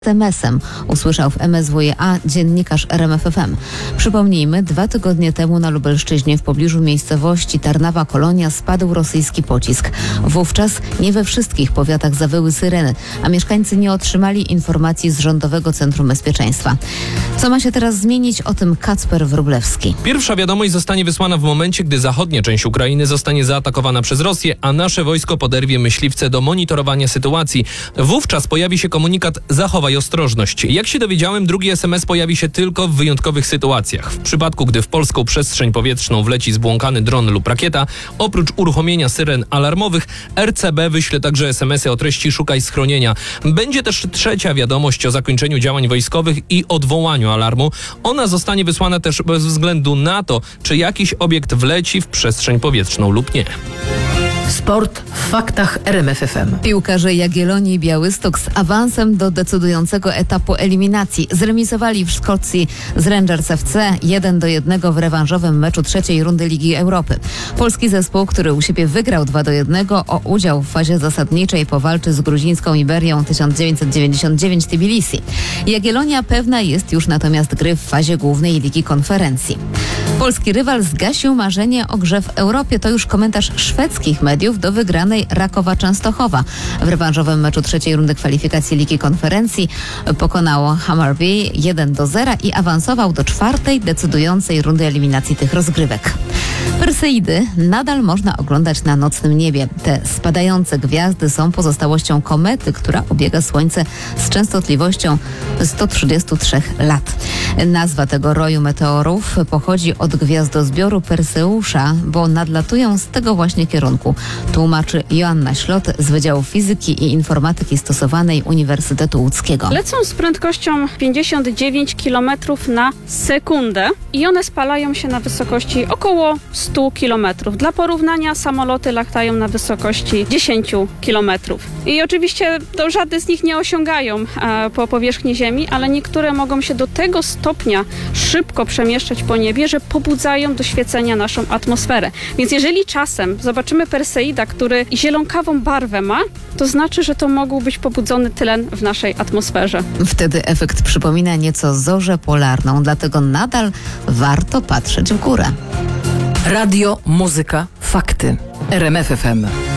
SMS-em, usłyszał w MSWiA dziennikarz RMFFM. Przypomnijmy, 2 tygodnie temu na Lubelszczyźnie w pobliżu miejscowości Tarnawa Kolonia spadł rosyjski pocisk. Wówczas nie we wszystkich powiatach zawyły syreny, a mieszkańcy nie otrzymali informacji z Rządowego Centrum Bezpieczeństwa. Co ma się teraz zmienić? O tym Kacper Wróblewski. Pierwsza wiadomość zostanie wysłana w momencie, gdy zachodnia część Ukrainy zostanie zaatakowana przez Rosję, a nasze wojsko poderwie myśliwce do monitorowania sytuacji. Wówczas pojawi się komunikat: zachowaj ostrożność. Jak się dowiedziałem, drugi SMS pojawi się tylko w wyjątkowych sytuacjach. W przypadku, gdy w polską przestrzeń powietrzną wleci zbłąkany dron lub rakieta, oprócz uruchomienia syren alarmowych, RCB wyśle także SMS-y o treści szukaj schronienia. Będzie też trzecia wiadomość o zakończeniu działań wojskowych i odwołaniu alarmu. Ona zostanie wysłana też bez względu na to, czy jakiś obiekt wleci w przestrzeń powietrzną lub nie. Sport w faktach RMFFM. Piłkarze Jagiellonii i Białystok z awansem do decydującego etapu eliminacji zremisowali w Szkocji z Rangers FC 1-1 w rewanżowym meczu trzeciej rundy Ligi Europy. Polski zespół, który u siebie wygrał 2-1, o udział w fazie zasadniczej powalczy z gruzińską Iberią 1999 Tbilisi. Jagiellonia pewna jest już natomiast gry w fazie głównej Ligi Konferencji. Polski rywal zgasił marzenie o grze w Europie. To już komentarz szwedzkich mediów do wygranej Rakowa Częstochowa. W rewanżowym meczu trzeciej rundy kwalifikacji Ligi Konferencji pokonało Hammarby 1-0 i awansował do czwartej decydującej rundy eliminacji tych rozgrywek. Perseidy nadal można oglądać na nocnym niebie. Te spadające gwiazdy są pozostałością komety, która obiega Słońce z częstotliwością 133 lat. Nazwa tego roju meteorów pochodzi od gwiazdozbioru Perseusza, bo nadlatują z tego właśnie kierunku, tłumaczy Joanna Ślot z Wydziału Fizyki i Informatyki Stosowanej Uniwersytetu Łódzkiego. Lecą z prędkością 59 km na sekundę i one spalają się na wysokości około 100 km. Dla porównania samoloty latają na wysokości 10 km. I oczywiście to żadne z nich nie osiągają po powierzchni Ziemi, ale niektóre mogą się do tego stopnia szybko przemieszczać po niebie, że pobudzają do świecenia naszą atmosferę. Więc jeżeli czasem zobaczymy Perseida, który zielonkawą barwę ma, to znaczy, że to mógł być pobudzony tlen w naszej atmosferze. Wtedy efekt przypomina nieco zorzę polarną, dlatego nadal warto patrzeć w górę. Radio, muzyka, fakty. RMFFM.